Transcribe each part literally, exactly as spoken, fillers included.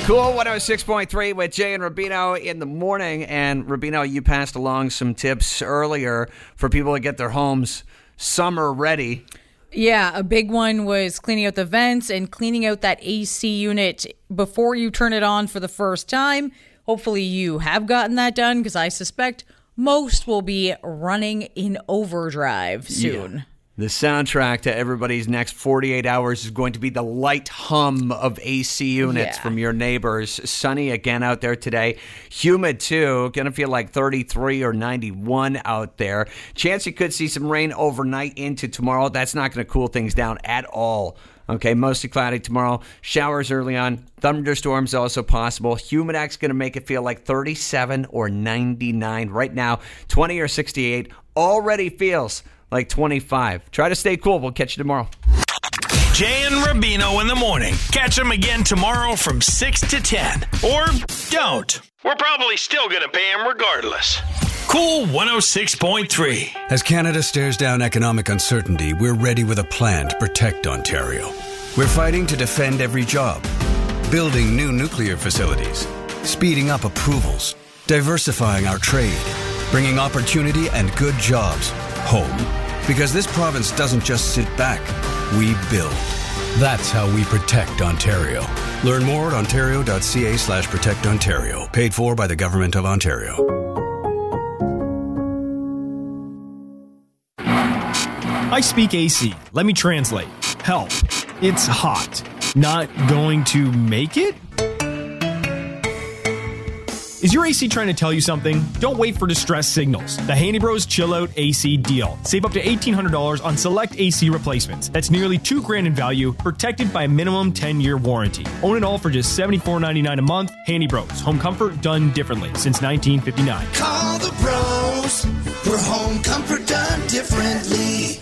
Cool one oh six point three with Jay and Rubino in the morning. And Rubino, you passed along some tips earlier for people to get their homes summer ready. Yeah, a big one was cleaning out the vents and cleaning out that A C unit before you turn it on for the first time. Hopefully you have gotten that done, because I suspect most will be running in overdrive soon. Yeah. The soundtrack to everybody's next forty-eight hours is going to be the light hum of A C units Yeah. from your neighbors. Sunny again out there today. Humid, too. Going to feel like thirty-three or ninety-one out there. Chance you could see some rain overnight into tomorrow. That's not going to cool things down at all. Okay, mostly cloudy tomorrow. Showers early on. Thunderstorms also possible. Humidex going to make it feel like thirty-seven or ninety-nine. Right now, twenty or sixty-eight already feels like twenty-five. Try to stay cool. We'll catch you tomorrow. Jay and Rubino in the morning. Catch them again tomorrow from six to ten. Or don't. We're probably still going to pay them regardless. Cool one oh six point three. As Canada stares down economic uncertainty, we're ready with a plan to protect Ontario. We're fighting to defend every job, building new nuclear facilities, speeding up approvals, diversifying our trade, bringing opportunity and good jobs home. Because this province doesn't just sit back, we build. That's how we protect Ontario. Learn more at ontario.ca slash protect Ontario. Paid for by the Government of Ontario. I speak A C. Let me translate. Help. It's hot. Not going to make it? Is your A C trying to tell you something? Don't wait for distress signals. The Handy Bros Chill Out A C deal. Save up to eighteen hundred dollars on select A C replacements. That's nearly two grand in value, protected by a minimum ten-year warranty. Own it all for just seventy-four ninety-nine a month. Handy Bros. Home comfort done differently since nineteen fifty-nine. Call the pros for home comfort done differently.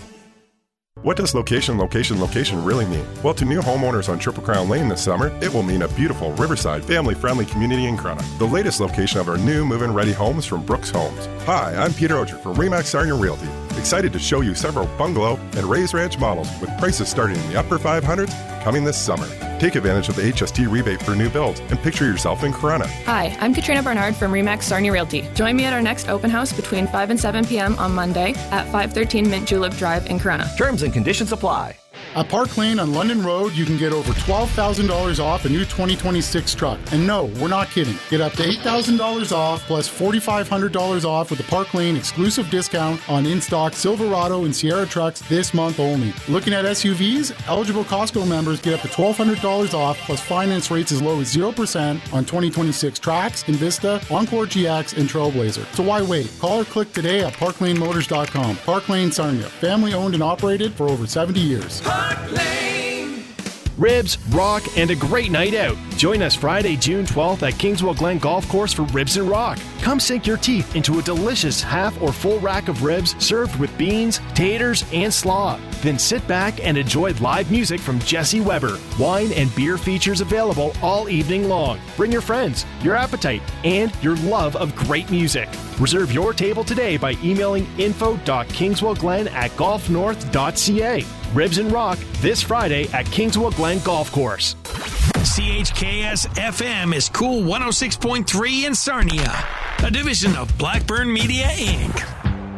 What does location, location, location really mean? Well, to new homeowners on Triple Crown Lane this summer, it will mean a beautiful riverside, family-friendly community in Corunna. The latest location of our new move-in ready homes from Brooks Homes. Hi, I'm Peter Oger for Remax Sarnia Realty. Excited to show you several bungalow and raised ranch models with prices starting in the upper five hundreds coming this summer. Take advantage of the H S T rebate for new builds and picture yourself in Corunna. Hi, I'm Katrina Bernard from Remax Sarnia Realty. Join me at our next open house between five and seven p.m. on Monday at five thirteen Mint Julep Drive in Corunna. Terms and conditions apply. At Park Lane on London Road, you can get over twelve thousand dollars off a new twenty twenty-six truck. And no, we're not kidding. Get up to eight thousand dollars off plus four thousand five hundred dollars off with the Park Lane exclusive discount on in-stock Silverado and Sierra trucks this month only. Looking at S U Vs? Eligible Costco members get up to twelve hundred dollars off plus finance rates as low as zero percent on twenty twenty-six Trax, Invista, Encore G X, and Trailblazer. So why wait? Call or click today at park lane motors dot com. Park Lane Sarnia. Family owned and operated for over seventy years. Park Lane. Ribs, rock, and a great night out. Join us Friday, June twelfth at Kingswell Glen Golf Course for Ribs and Rock. Come sink your teeth into a delicious half or full rack of ribs served with beans, taters, and slaw. Then sit back and enjoy live music from Jesse Weber. Wine and beer features available all evening long. Bring your friends, your appetite, and your love of great music. Reserve your table today by emailing info dot kingswell glen at golf north dot c a. Ribs and Rock this Friday at Kingswell Glen Golf Course. C H K S F M is Cool one oh six point three in Sarnia, a division of Blackburn Media, Incorporated.